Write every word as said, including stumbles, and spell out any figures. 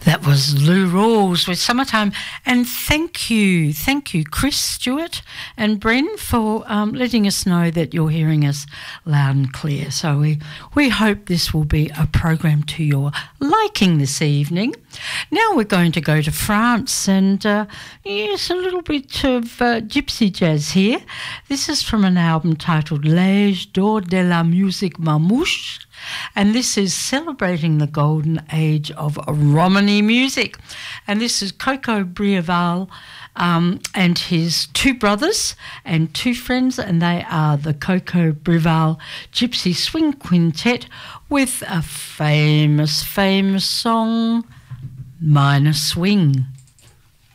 That was Lou Rawls with Summertime. And thank you, thank you, Chris Stewart and Bren, for um, letting us know that you're hearing us loud and clear. So we, we hope this will be a program to your liking this evening. Now we're going to go to France and, uh, yes, a little bit of uh, gypsy jazz here. This is from an album titled L'Âge d'Or de la Musique Mamouche. And this is celebrating the golden age of Romany music. And this is Coco Briaval um, and his two brothers and two friends, and they are the Coco Briaval Gypsy Swing Quintet with a famous, famous song, Minor Swing.